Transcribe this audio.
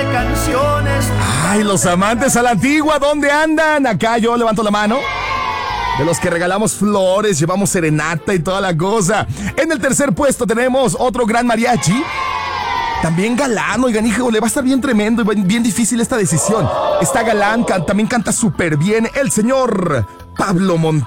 de canciones. Ay, los amantes a la antigua, ¿dónde andan? Acá yo levanto la mano. De los que regalamos flores, llevamos serenata y toda la cosa. En el tercer puesto tenemos otro gran mariachi. También galán, oigan, hijo, le va a estar bien tremendo y bien difícil esta decisión. Está galán, también canta súper bien el señor Pablo Montero.